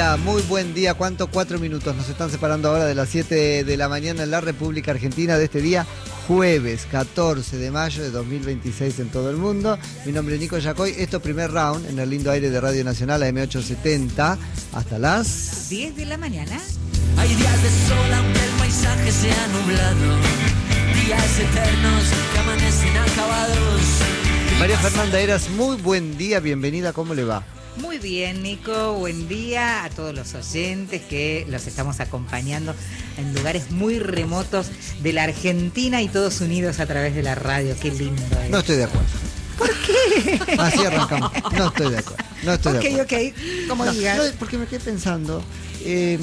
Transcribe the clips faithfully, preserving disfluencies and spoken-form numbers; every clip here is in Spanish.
día, muy buen día. ¿Cuánto? Cuatro minutos nos están separando ahora de las siete de la mañana en la República Argentina de este día, jueves catorce de mayo de dos mil veintiséis en todo el mundo. Mi nombre es Nico Yacoy. Esto primer round en el lindo aire de Radio Nacional, A M ochocientos setenta, hasta las diez de la mañana. Hay días de sol aunque el paisaje sea nublado, días eternos que amanecen acabados. María Fernanda Eras, muy buen día, bienvenida, ¿cómo le va? Muy bien, Nico, buen día a todos los oyentes que los estamos acompañando en lugares muy remotos de la Argentina y todos unidos a través de la radio. Qué lindo es. No estoy de acuerdo. ¿Por qué? Así arrancamos. No estoy de acuerdo. No estoy Ok, de acuerdo. ok, como No, digas. no, porque me quedé pensando, eh,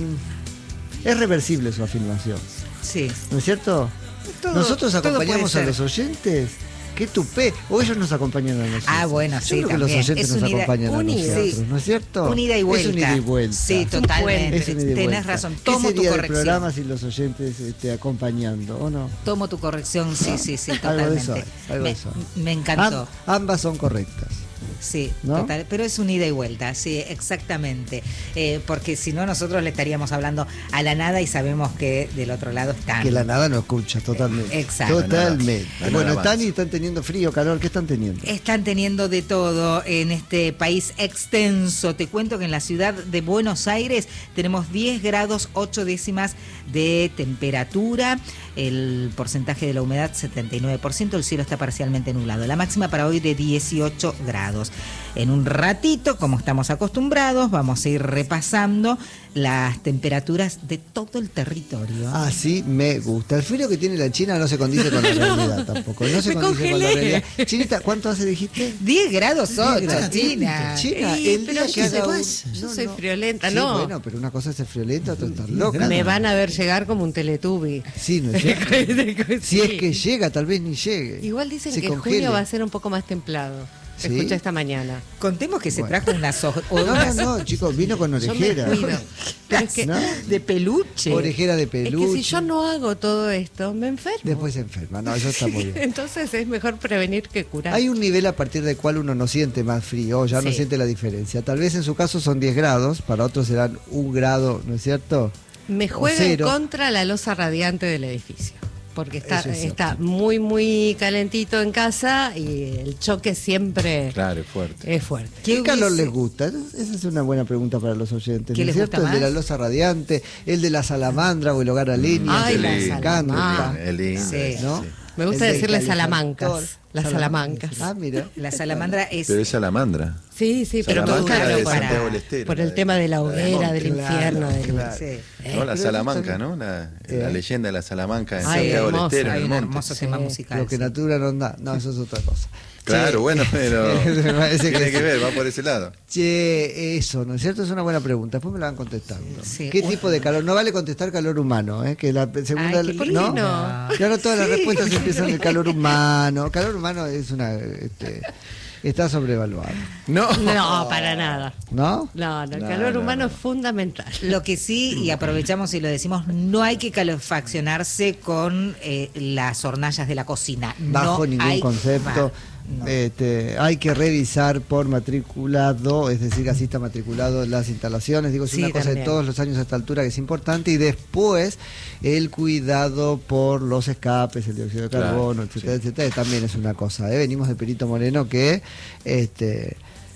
es reversible su afirmación, Sí. ¿no es cierto? Todo- Nosotros todo acompañamos puede a ser. los oyentes. Qué tupé. O ellos nos acompañan a nosotros. Ah, bueno, Yo sí, creo que los también. oyentes Es nos un ida- acompañan a un ida- nosotros, sí. ¿no es cierto? Un ida y vuelta. Es un ida y vuelta. Sí, totalmente. Es un ida y Tenés vuelta. razón. ¿Qué Tomo tu sería del corrección. programa si los oyentes este, acompañando, o no? Tomo tu corrección, sí, sí, sí, Algo totalmente. de eso hay, algo me, de eso hay. me encantó. Am- ambas son correctas. Sí, ¿no? total, pero es un ida y vuelta, sí, exactamente. Eh, porque si no, nosotros le estaríamos hablando a la nada y sabemos que del otro lado están. Que la nada no escucha, totalmente. Eh, exacto. Totalmente. La nada Bueno, avanza. están y están teniendo frío, calor. ¿Qué están teniendo? Están teniendo de todo en este país extenso. Te cuento que en la ciudad de Buenos Aires tenemos diez grados ocho décimas de temperatura, el porcentaje de la humedad setenta y nueve por ciento, el cielo está parcialmente nublado. La máxima para hoy de dieciocho grados. En un ratito, como estamos acostumbrados, vamos a ir repasando las temperaturas de todo el territorio. Así me gusta. El frío que tiene la China no se condice con la realidad tampoco. No se Me condice con la congelé. realidad. Chinita, ¿cuánto hace dijiste? diez grados ocho, diez grados. China. China, Sí, el pero día que yo haga un... soy- yo No, soy no. friolenta, Sí, no. bueno, pero una cosa es ser friolenta, otra estar loca. Me van a ver llegar como un Teletubby. Sí, ¿no es cierto? Si es que llega, tal vez ni llegue. Igual dicen Se que congele. junio va a ser un poco más templado. ¿Sí? Escuché esta mañana. Contemos que se Bueno. trajo unas hojas No, no, no, chicos, vino con Yo me orejera. cuido. Pero es que, ¿No? de peluche. Orejera de es peluche. que si yo no hago todo esto, me enfermo. Después se enferma. No, eso está muy bien. Entonces es mejor prevenir que curar. Hay un nivel a partir del cual uno no siente más frío, ya no Sí. siente la diferencia. Tal vez en su caso son diez grados, para otros serán un grado, ¿no es cierto? Me o juega en cero. contra la losa radiante del edificio. Porque está, Eso es cierto. está muy, muy calentito en casa y el choque siempre Claro, es fuerte. es fuerte. ¿Qué, ¿Qué calor hubiese- les gusta? Esa es una buena pregunta para los oyentes. ¿Qué ¿No es les cierto? gusta El de la más? losa radiante, el de la salamandra o el hogar a leña. Ay, que la me encanta. salamandra. Es lindo. Sí. ¿No? Me gusta El del decirle calefactor. salamancas. Las salamancas. Ah, mira. La salamandra es... Pero es salamandra. Sí, sí, pero todo Salamanca claro es de para- Santiago del Estero. por la el de- tema de la de hoguera, monte. del Claro, infierno. del- claro. Sí. No, la Pero Salamanca, eso ¿no? La, Eh. la leyenda de la Salamanca en Ay, Santiago del hermoso. Estero, en Hay el un monte. hermoso tema Sí. musical. Lo que sí. natura no da. No, eso es otra cosa. Claro, Che, bueno, pero Me parece tiene que que sí. ver, va por ese lado. Che, eso, ¿no es cierto? Es una buena pregunta. Después me la van contestando. Sí. ¿Qué tipo de calor? No vale contestar calor humano, ¿eh? Que la segunda... Ay, qué ¿no? lindo. Y ahora todas las respuestas empiezan de calor humano. Calor humano es una... Este, está sobrevaluado. No. No, para nada. ¿No? No, no, el No, calor no, humano no. es fundamental. Lo que sí, y aprovechamos y lo decimos, no hay que calefaccionarse con eh, las hornallas de la cocina. Bajo No ningún hay- concepto. No. Este, hay que revisar por matriculado, es decir, así está matriculado las instalaciones. Digo, es Sí, una cosa de también. todos los años a esta altura que es importante. Y después el cuidado por los escapes, el dióxido de Claro, carbono, etcétera, sí. etcétera, también es una cosa. ¿eh? Venimos de Perito Moreno que este,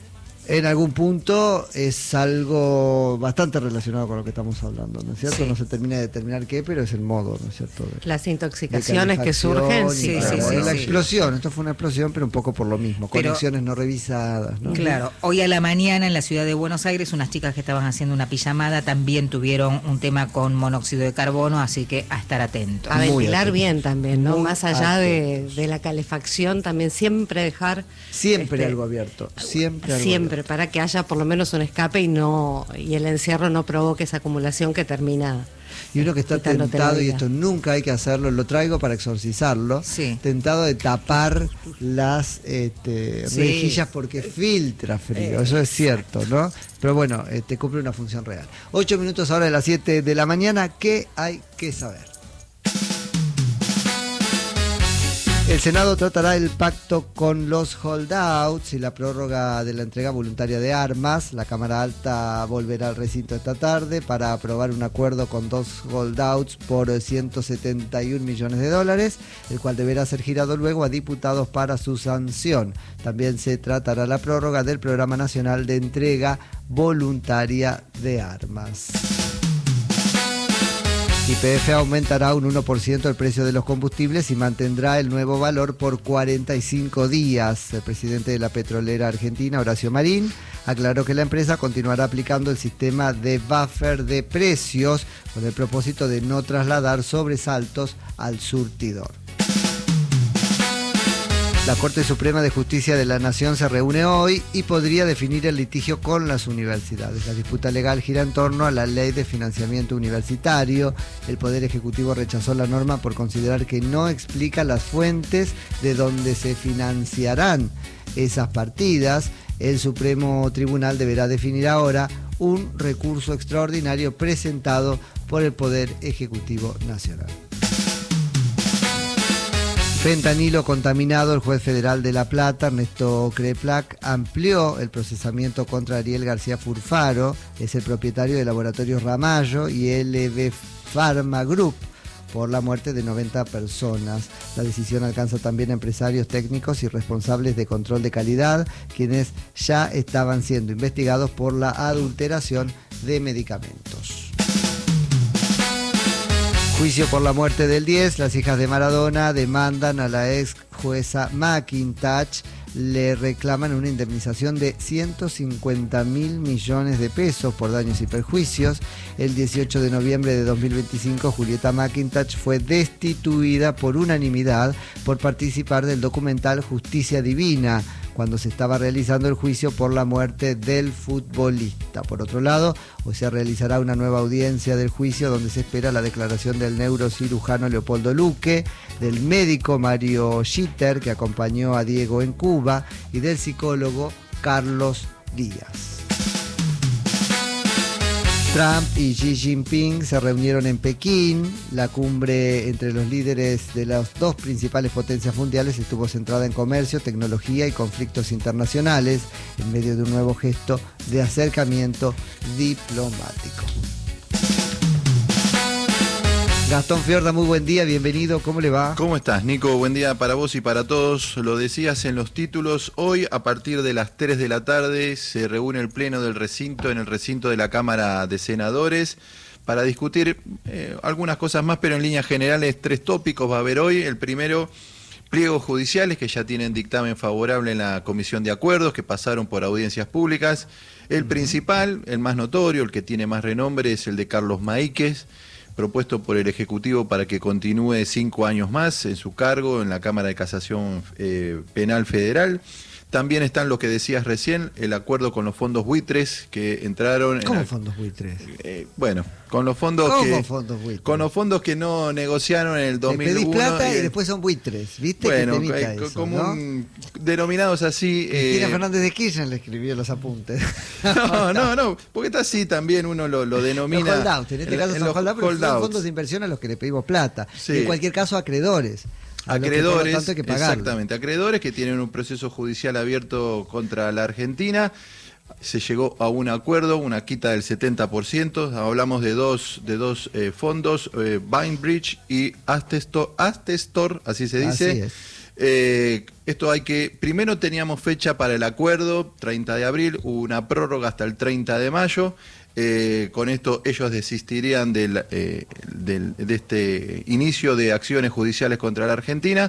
en algún punto es algo bastante relacionado con lo que estamos hablando, ¿no es cierto? Sí. No se termina de determinar qué, pero es el modo, ¿no es cierto? De- Las de intoxicaciones que calefacción surgen, y sí, sí, claro, sí, la sí. explosión, esto fue una explosión, pero un poco por lo mismo, Pero- conexiones no revisadas, ¿no? Claro, hoy a la mañana en la ciudad de Buenos Aires unas chicas que estaban haciendo una pijamada también tuvieron un tema con monóxido de carbono, así que a estar atentos. A Muy ventilar atentos. bien también, ¿no? Muy Más allá de, atentos. de la calefacción, también siempre dejar Siempre este, algo abierto, siempre algo siempre abierto. para que haya por lo menos un escape y no y el encierro no provoque esa acumulación que termina. Y uno que está quitándote la tentado, y vida. esto nunca hay que hacerlo, lo traigo para exorcizarlo, Sí. tentado de tapar las este, Sí. rejillas porque filtra frío, eso es cierto, ¿no? Pero bueno, este, cumple una función real. Ocho minutos ahora de las siete de la mañana, ¿qué hay que saber? El Senado tratará el pacto con los holdouts y la prórroga de la entrega voluntaria de armas. La Cámara Alta volverá al recinto esta tarde para aprobar un acuerdo con dos holdouts por ciento setenta y un millones de dólares, el cual deberá ser girado luego a diputados para su sanción. También se tratará la prórroga del Programa Nacional de Entrega Voluntaria de Armas. Y P F aumentará un uno por ciento el precio de los combustibles y mantendrá el nuevo valor por cuarenta y cinco días. El presidente de la petrolera argentina, Horacio Marín, aclaró que la empresa continuará aplicando el sistema de buffer de precios con el propósito de no trasladar sobresaltos al surtidor. La Corte Suprema de Justicia de la Nación se reúne hoy y podría definir el litigio con las universidades. La disputa legal gira en torno a la Ley de Financiamiento Universitario. El Poder Ejecutivo rechazó la norma por considerar que no explica las fuentes de donde se financiarán esas partidas. El Supremo Tribunal deberá definir ahora un recurso extraordinario presentado por el Poder Ejecutivo Nacional. Fentanilo contaminado. El juez federal de La Plata, Ernesto Creplac, amplió el procesamiento contra Ariel García Furfaro, es el propietario de Laboratorios Ramallo y L B Pharma Group, por la muerte de noventa personas. La decisión alcanza también a empresarios técnicos y responsables de control de calidad, quienes ya estaban siendo investigados por la adulteración de medicamentos. Juicio por la muerte del diez. Las hijas de Maradona demandan a la ex jueza McIntosh. Le reclaman una indemnización de ciento cincuenta mil millones de pesos por daños y perjuicios. El dieciocho de noviembre de dos mil veinticinco, Julieta McIntosh fue destituida por unanimidad por participar del documental Justicia Divina, cuando se estaba realizando el juicio por la muerte del futbolista. Por otro lado, hoy se realizará una nueva audiencia del juicio donde se espera la declaración del neurocirujano Leopoldo Luque, del médico Mario Schitter, que acompañó a Diego en Cuba, y del psicólogo Carlos Díaz. Trump y Xi Jinping se reunieron en Pekín. La cumbre entre los líderes de las dos principales potencias mundiales estuvo centrada en comercio, tecnología y conflictos internacionales, en medio de un nuevo gesto de acercamiento diplomático. Gastón Fiorda, muy buen día, bienvenido, ¿cómo le va? ¿Cómo estás, Nico? Buen día para vos y para todos. Lo decías en los títulos, hoy a partir de las tres de la tarde se reúne el pleno del recinto, en el recinto de la Cámara de Senadores, para discutir eh, algunas cosas más, pero en líneas generales tres tópicos va a haber hoy. El primero, pliegos judiciales que ya tienen dictamen favorable en la Comisión de Acuerdos, que pasaron por audiencias públicas. El principal, el más notorio, el que tiene más renombre, es el de Carlos Maíquez, propuesto por el Ejecutivo para que continúe cinco años más en su cargo en la Cámara de Casación eh, Penal Federal. También están lo que decías recién, el acuerdo con los fondos buitres que entraron... ¿Cómo en fondos buitres? Eh, bueno, con los fondos ¿Cómo que... fondos buitres? Con los fondos que no negociaron en el dos mil uno. Le pedís plata y, y después son buitres, ¿viste? Bueno, que eh, eso, como ¿no? un, denominados así... Cristina eh, Fernández de Kirchner le escribió los apuntes. No, no, no, porque está así también uno lo, lo denomina... Los holdouts, en este en- caso en son los holdouts, pero son holdouts. fondos de inversión a los que le pedimos plata. Sí. Y en cualquier caso, acreedores. A los que, por lo Acreedores, tanto, hay que pagarlo. exactamente, acreedores que tienen un proceso judicial abierto contra la Argentina. Se llegó a un acuerdo, una quita del setenta por ciento. Hablamos de dos, de dos eh, fondos, eh, Bainbridge y Astestor, Astestor, así se dice. Así es. Eh, esto hay que, primero teníamos fecha para el acuerdo, treinta de abril, hubo una prórroga hasta el treinta de mayo. Eh, con esto ellos desistirían del, eh, del, de este inicio de acciones judiciales contra la Argentina.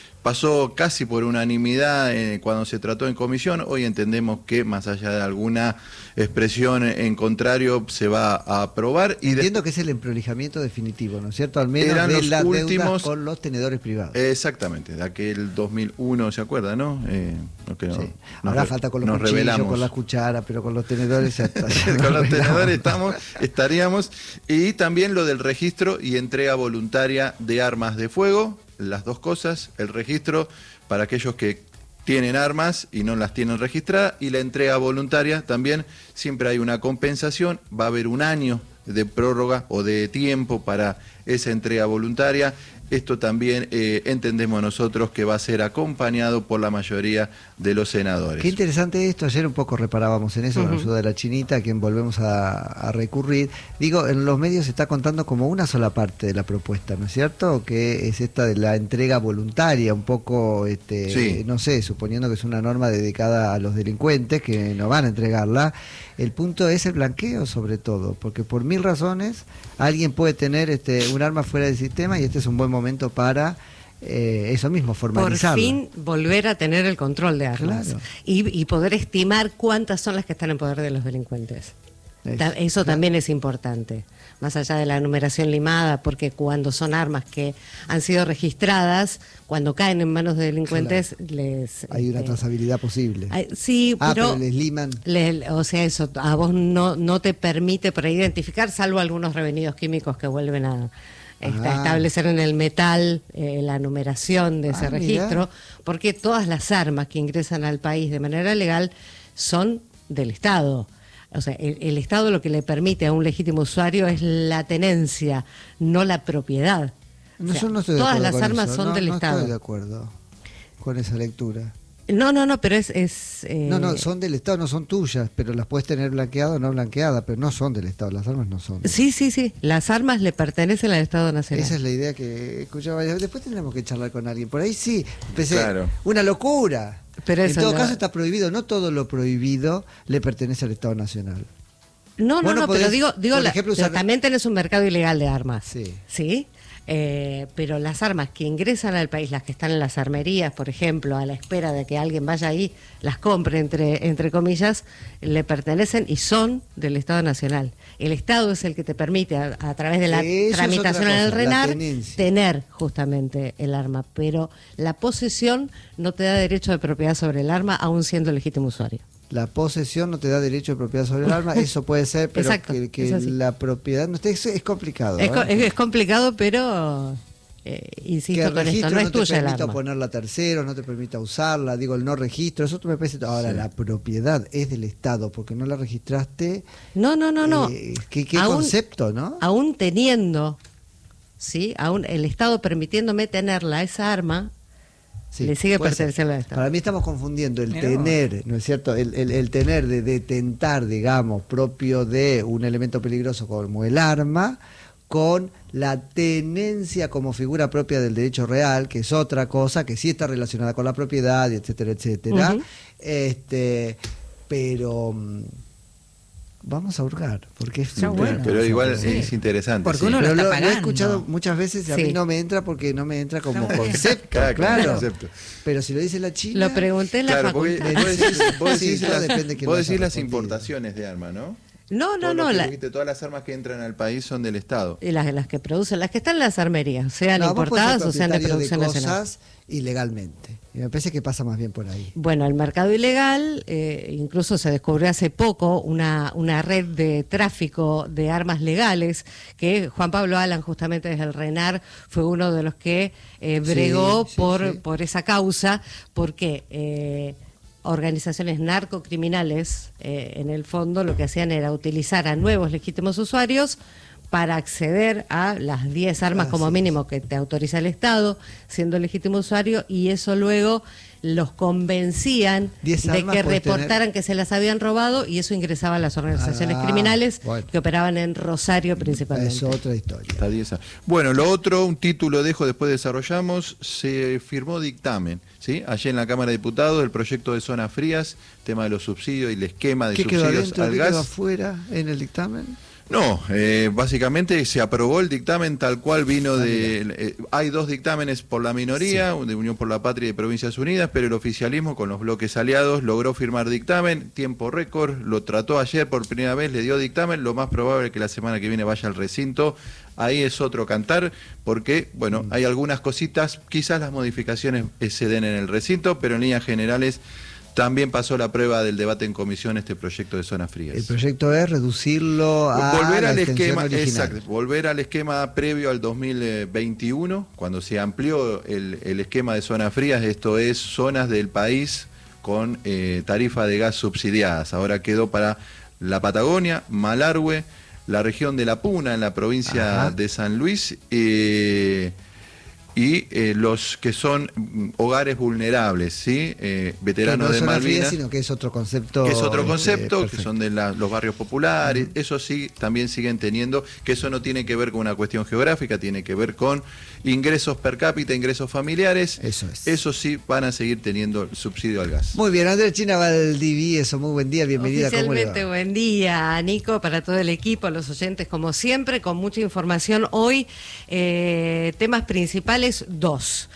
Pasó casi por unanimidad eh, cuando se trató en comisión. Hoy entendemos que más allá de alguna expresión en contrario se va a aprobar. Y Entiendo que es el emprolijamiento definitivo, ¿no es cierto? Al menos Eran de los las deudas últimos- con los tenedores privados. Exactamente, de aquel dos mil uno, ¿se acuerda, no? Eh, lo que no- Sí. nos Ahora re- falta con los nos cuchillos, revelamos. con las cucharas, pero con los tenedores ya está. ya Con nos los revelamos. tenedores estamos, estaríamos. Y también lo del registro y entrega voluntaria de armas de fuego, las dos cosas, el registro para aquellos que tienen armas y no las tienen registradas, y la entrega voluntaria también, siempre hay una compensación, va a haber un año de prórroga o de tiempo para esa entrega voluntaria. esto también eh, entendemos nosotros que va a ser acompañado por la mayoría de los senadores. Qué interesante esto, ayer un poco reparábamos en eso, uh-huh. con la ayuda de la Chinita, a quien volvemos a, a recurrir. Digo, en los medios se está contando como una sola parte de la propuesta, ¿no es cierto? Que es esta de la entrega voluntaria, un poco, este, sí. no sé, suponiendo que es una norma dedicada a los delincuentes que no van a entregarla. El punto es el blanqueo, sobre todo, porque por mil razones alguien puede tener este, un arma fuera del sistema y este es un buen momento para eh, eso mismo, formalizarlo. Por fin volver a tener el control de armas, claro. y, y poder estimar cuántas son las que están en poder de los delincuentes. Es, eso claro. también es importante, más allá de la numeración limada, porque cuando son armas que han sido registradas, cuando caen en manos de delincuentes, claro. les... Hay una este, trazabilidad posible. Hay, sí, ah, pero... pero les liman. Les, o sea, eso a vos no, no te permite por ahí identificar, salvo algunos revenidos químicos que vuelven a... Esta, establecer en el metal eh, la numeración de ese ah, registro, mira. Porque todas las armas que ingresan al país de manera legal son del Estado. O sea, el, el Estado lo que le permite a un legítimo usuario es la tenencia, no la propiedad. No, o sea, yo no estoy de todas acuerdo las con armas eso. son no, del no Estado. No estoy de acuerdo con esa lectura. No, no, no, pero es... es eh... No, no, son del Estado, no son tuyas, pero las puedes tener blanqueadas o no blanqueadas, pero no son del Estado, las armas no son. Sí, sí, sí, las armas le pertenecen al Estado Nacional. Esa es la idea que escuchaba. Después tendremos que charlar con alguien. Por ahí sí, empecé, claro. una locura. Pero en todo no... caso está prohibido, no todo lo prohibido le pertenece al Estado Nacional. No, no, bueno, no, podés, pero digo, digo la, ejemplo, pero usar... también tenés un mercado ilegal de armas. Sí. ¿Sí? Eh, pero las armas que ingresan al país, las que están en las armerías, por ejemplo, a la espera de que alguien vaya ahí, las compre, entre, entre comillas, le pertenecen y son del Estado Nacional. El Estado es el que te permite, a, a través de la Eso tramitación en el RENAR, tenencia. tener justamente el arma. Pero la posesión no te da derecho de propiedad sobre el arma, aún siendo legítimo usuario. La posesión no te da derecho de propiedad sobre el arma, eso puede ser, pero Exacto, que, que la propiedad no esté, es, es complicado. Es, ¿eh? es, es complicado, pero eh, insisto que el con registro esto, no, no es te tuya el permita arma. ponerla a terceros, no te permita usarla, digo el no registro, eso me parece. Ahora, sí. La propiedad es del Estado, porque no la registraste. No, no, no, no. Eh, ¿Qué, qué aún, concepto, no? Aún teniendo, ¿sí? Aún el Estado permitiéndome tenerla, esa arma, sí, le sigue perteneciendo al Estado. Para mí estamos confundiendo el Mirá. tener, ¿no es cierto? El, el, el tener de detentar, digamos, propio de un elemento peligroso como el arma, con la tenencia como figura propia del derecho real, que es otra cosa, que sí está relacionada con la propiedad, etcétera, etcétera. Uh-huh. Este, pero vamos a hurgar, porque es pero, bueno, pero igual sí. es interesante. Porque sí. uno pero lo, lo, está lo he escuchado muchas veces y a sí. mí no me entra porque no me entra como Está concepto, claro, claro. concepto. Pero si lo dice la China... Lo pregunté en la Claro, facultad. porque vos decís, vos decís Sí, las, depende de quién vos lo decís haya las respondido. importaciones de armas, ¿no? No, no, Todo lo no. que La, dijiste, todas las armas que entran al país son del Estado. y las, las que producen, las que están en las armerías, sean No, vos podés ser importadas o sean de propietario producción de nacional. cosas ilegalmente. Y me parece que pasa más bien por ahí. Bueno, el mercado ilegal, eh, incluso se descubrió hace poco una, una red de tráfico de armas legales, que Juan Pablo Alan, justamente desde el RENAR, fue uno de los que eh, bregó Sí, sí, por, sí. por esa causa, porque eh, organizaciones narcocriminales, eh, en el fondo, lo que hacían era utilizar a nuevos legítimos usuarios para acceder a las diez armas Ah, como sí, mínimo que te autoriza el Estado, siendo legítimo usuario, y eso luego los convencían diez de armas que puedes reportaran tener. que se las habían robado, y eso ingresaba a las organizaciones Ah, criminales bueno. que operaban en Rosario principalmente. Es otra historia. Está diez a- Bueno, lo otro, un título dejo, después desarrollamos, se firmó dictamen, ¿sí? Ayer en la Cámara de Diputados, el proyecto de zonas frías, tema de los subsidios y el esquema de ¿Qué quedó subsidios adentro, al qué gas. quedó afuera en el dictamen? No, eh, básicamente se aprobó el dictamen tal cual vino de... Eh, hay dos dictámenes por la minoría, sí. de Unión por la Patria y de Provincias Unidas, pero el oficialismo con los bloques aliados logró firmar dictamen, tiempo récord, lo trató ayer por primera vez, le dio dictamen, lo más probable es que la semana que viene vaya al recinto. Ahí es otro cantar, porque, bueno, hay algunas cositas, quizás las modificaciones eh, se den en el recinto, pero en líneas generales... También pasó la prueba del debate en comisión este proyecto de zonas frías. El proyecto es reducirlo a volver la al extensión esquema, original. exacto, volver al esquema previo al dos mil veintiuno, cuando se amplió el, el esquema de zonas frías, esto es zonas del país con eh, tarifa de gas subsidiadas. Ahora quedó para la Patagonia, Malargüe, la región de La Puna en la provincia Ajá. de San Luis, eh, y eh, los que son mm, hogares vulnerables, ¿sí? Eh, veteranos que no de son Malvinas. afiliados, sino que es otro concepto. Que es otro este, concepto, perfecto. que son de la- los barrios populares, uh-huh. Eso sí, también siguen teniendo, que eso no tiene que ver con una cuestión geográfica, tiene que ver con ingresos per cápita, ingresos familiares. Eso es. Eso sí, van a seguir teniendo el subsidio al gas. Muy bien, Andrés China Valdivieso, muy buen día, bienvenida. ¿Cómo le va? Oficialmente buen día, Nico, para todo el equipo, los oyentes como siempre, con mucha información. Hoy, eh, temas principales, dos.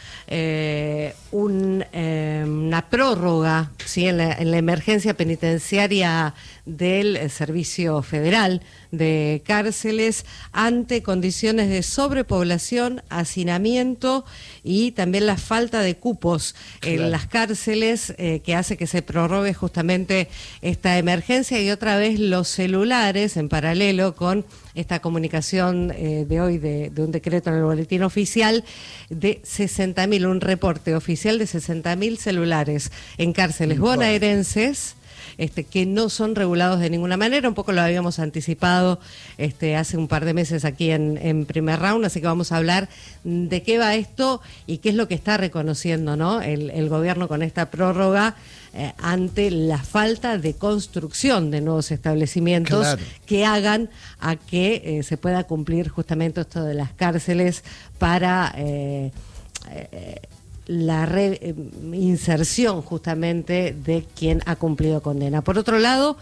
Eh, un, eh, una prórroga, ¿sí? en, la, en la emergencia penitenciaria del eh, Servicio Federal de Cárceles ante condiciones de sobrepoblación, hacinamiento y también la falta de cupos en Claro. las cárceles, eh, que hace que se prorrogue justamente esta emergencia, y otra vez los celulares en paralelo con esta comunicación eh, de hoy de, de un decreto en el boletín oficial de sesenta mil, un reporte oficial de sesenta mil celulares en cárceles Bueno. bonaerenses, este, que no son regulados de ninguna manera. Un poco lo habíamos anticipado este, hace un par de meses aquí en, en Primer Round, así que vamos a hablar de qué va esto y qué es lo que está reconociendo, ¿no? el, el gobierno con esta prórroga eh, ante la falta de construcción de nuevos establecimientos Claro. que hagan a que eh, se pueda cumplir justamente esto de las cárceles para eh, eh, la reinserción justamente de quien ha cumplido condena. Por otro lado,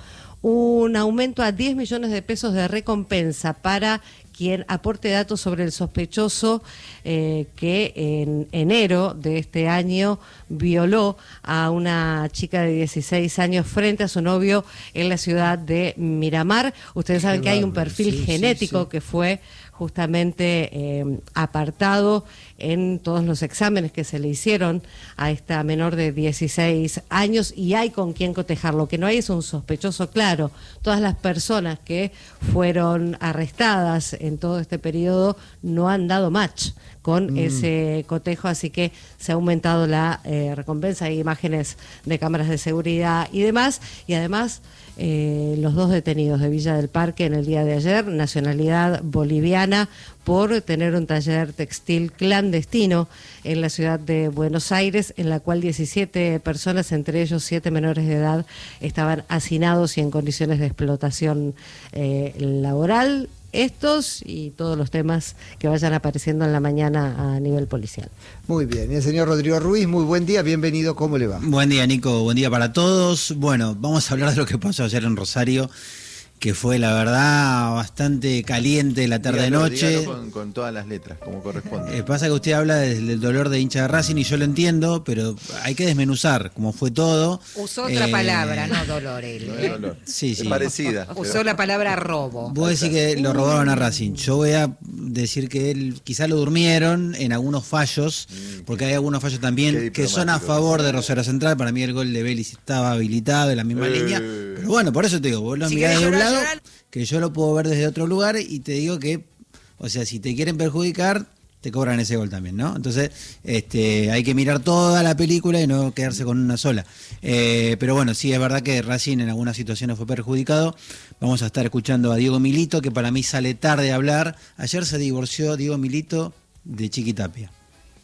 un aumento a diez millones de pesos de recompensa para quien aporte datos sobre el sospechoso eh, que en enero de este año violó a una chica de dieciséis años frente a su novio en la ciudad de Miramar. Ustedes saben que hay un perfil Sí, sí, genético sí. que fue justamente eh, apartado en todos los exámenes que se le hicieron a esta menor de dieciséis años, y hay con quién cotejar. Lo que no hay es un sospechoso claro. Todas las personas que fueron arrestadas en todo este periodo no han dado match con mm. ese cotejo, así que se ha aumentado la eh, recompensa. Hay imágenes de cámaras de seguridad y demás, y además eh, los dos detenidos de Villa del Parque en el día de ayer, nacionalidad boliviana, por tener un taller textil clandestino en la ciudad de Buenos Aires, en la cual diecisiete personas, entre ellos siete menores de edad, estaban hacinados y en condiciones de explotación eh, laboral. Estos y todos los temas que vayan apareciendo en la mañana a nivel policial. Muy bien, y el señor Rodrigo Ruiz, muy buen día, bienvenido, ¿cómo le va? Buen día, Nico, buen día para todos. Bueno, vamos a hablar de lo que pasó ayer en Rosario, que fue la verdad bastante caliente la tarde-noche. Dígalo, dígalo con, con todas las letras, como corresponde. Eh, pasa que usted habla del, del dolor de hincha de Racing y yo lo entiendo, pero hay que desmenuzar cómo fue todo. Usó otra Eh, palabra, no dolor él. No ¿eh? es dolor. Sí, sí. Es parecida. Usó la palabra robo. Vos decís que lo robaron a Racing. Yo voy a decir que él quizá lo durmieron en algunos fallos, porque hay algunos fallos Qué también que son a diplomático. favor de Rosario Central. Para mí el gol de Vélez estaba habilitado en la misma Eh. línea. Pero bueno, por eso te digo, vos lo Si mirás querés de un llorar, lado, llorar. que yo lo puedo ver desde otro lugar, y te digo que, o sea, si te quieren perjudicar, te cobran ese gol también, ¿no? Entonces, este, hay que mirar toda la película y no quedarse con una sola. Eh, pero bueno, sí, es verdad que Racing en algunas situaciones fue perjudicado. Vamos a estar escuchando a Diego Milito, que para mí sale tarde a hablar. Ayer se divorció Diego Milito de Chiquitapia,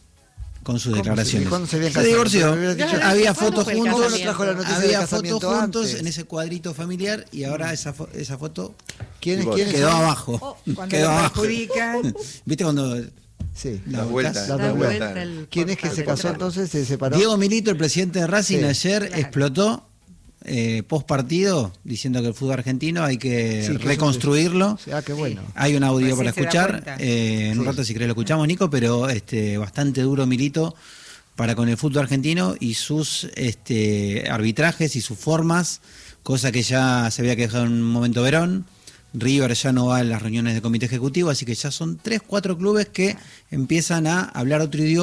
con sus ¿Cómo declaraciones. se- cuándo se habían Se casado? divorció. Pero me hubieras dicho- Había ¿Cuándo fotos fue el juntos. casamiento? trajo la noticia del Había casamiento fotos juntos antes? en ese cuadrito familiar, y ahora esa, fo- esa foto ¿Quiénes, Igual. quiénes quedó son? abajo. Oh, cuando Quedó lo abajo. perjudican. ¿Viste cuando Sí. la La vuelta, volcás? la Da vuelta. vuelta el ¿Quién es que se portal casó de entonces? ¿Se separó? Diego Milito, el presidente de Racing, Sí. ayer Claro. explotó eh, post partido diciendo que el fútbol argentino hay que Sí, que reconstruirlo. Sí, ah, qué bueno. Hay un audio Recién para se da escuchar, cuenta. eh, en un Sí. rato si querés lo escuchamos, Nico, pero este bastante duro Milito para con el fútbol argentino y sus este, arbitrajes y sus formas, cosa que ya se había quejado en un momento Verón. River ya no va a las reuniones de comité ejecutivo, así que ya son tres, cuatro clubes que empiezan a hablar otro idioma.